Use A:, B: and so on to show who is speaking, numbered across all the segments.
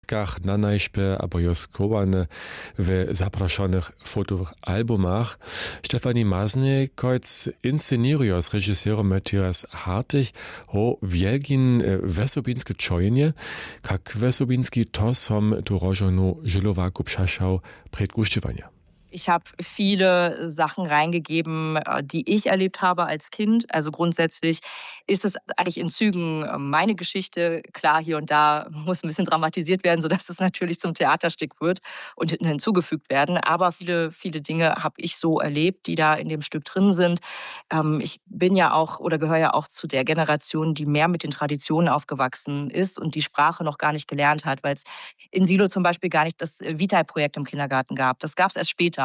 A: Kach na najśpie albo joskowane w zapraszonych fotowych albumach. Stefanie Masny-Kojc insceniruje z reżyserem Matthias Hartig o wielgin wesobinski czojnie, jak wesobinski to som tu rożonu Żylowaku przeszał przed guszczywania.
B: Ich habe viele Sachen reingegeben, die ich erlebt habe als Kind. Also grundsätzlich ist es eigentlich in Zügen meine Geschichte. Klar, hier und da muss ein bisschen dramatisiert werden, sodass es natürlich zum Theaterstück wird und hinzugefügt werden. Aber viele, viele Dinge habe ich so erlebt, die da in dem Stück drin sind. Ich bin ja auch oder gehöre ja auch zu der Generation, die mehr mit den Traditionen aufgewachsen ist und die Sprache noch gar nicht gelernt hat, weil es in Silo zum Beispiel gar nicht das Vitae-Projekt im Kindergarten gab. Das gab es erst später.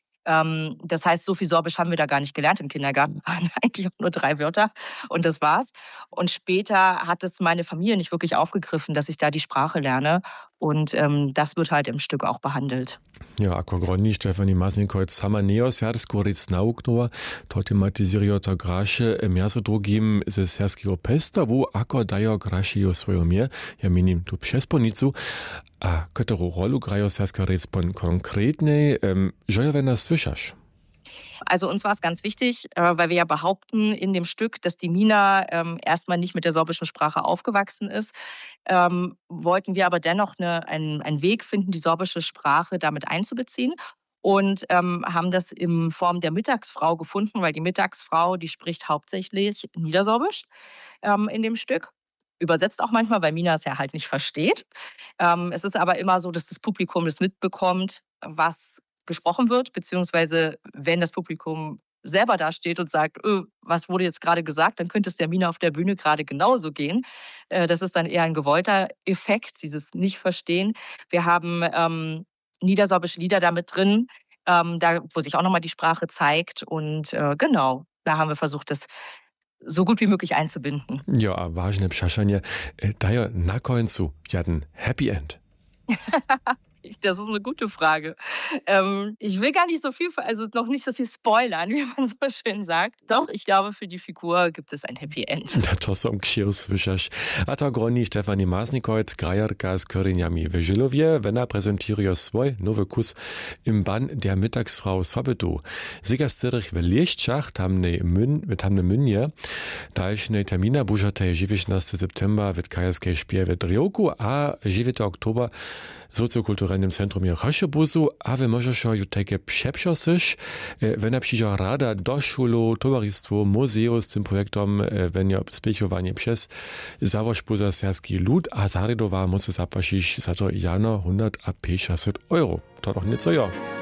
B: Das heißt, so viel Sorbisch haben wir da gar nicht gelernt im Kindergarten. Waren eigentlich auch nur 3 Wörter und das war's. Und später hat es meine Familie nicht wirklich aufgegriffen, dass ich da die Sprache lerne. Und das wird halt im Stück auch behandelt.
A: Ja, ako gronni Stefanie Masny-Kojc sama nie o sersku rec nauknula, to tematiziruje to graše mjazo drugim ze serskiego pestavu, ako dajo grašiju svojo mje, ja minim tu přesponicu, a kterou rolu grajo serska rec pon konkretnej, žojo vena slyšaš?
B: Also uns war es ganz wichtig, weil wir ja behaupten in dem Stück, dass die Mina erstmal nicht mit der sorbischen Sprache aufgewachsen ist, wollten wir aber dennoch einen Weg finden, die sorbische Sprache damit einzubeziehen. Und haben das in Form der Mittagsfrau gefunden, weil die Mittagsfrau, die spricht hauptsächlich Niedersorbisch in dem Stück. Übersetzt auch manchmal, weil Mina es ja halt nicht versteht. Es ist aber immer so, dass das Publikum das mitbekommt, was gesprochen wird, beziehungsweise wenn das Publikum selber da steht und sagt, was wurde jetzt gerade gesagt, dann könnte es der Mina auf der Bühne gerade genauso gehen. Das ist dann eher ein gewollter Effekt, dieses Nicht-Verstehen. Wir haben niedersorbische Lieder da mit drin, da, wo sich auch nochmal die Sprache zeigt. Und genau, da haben wir versucht, das so gut wie möglich einzubinden.
A: Ja, a ważne przeszanie. Daje na końcu jeden Happy End.
B: Das ist eine gute Frage. Ich will gar nicht so viel, also noch nicht so viel spoilern, wie man so schön sagt. Doch, ich glaube, für die Figur gibt es ein Happy End.
A: To som ksił słyszasz. A to groni Stefanie Masny-Kojc, grajerka z korzeniami w Żylowie, wena prezentuje swój nowy kus im Bann der Mittagsfrau Sobetu. Siga styrich w Lieszczach, tamnej Münje, dalsznej termina bużatej 19. September w kajerskiej śpiewie w Drioku, a 9. oktober socjokulturalnym centrum Jaszobuzu, a wy możesz ju takie przeprzosić, wenn przyjdzie rada do szulu, towarzystwo, muzeum z tym projektom, wenn ja spiechowanie przez zawoż poza serski lud, a zaredowa muss es abwašić za to jano 150 €. To doch nicht so ja.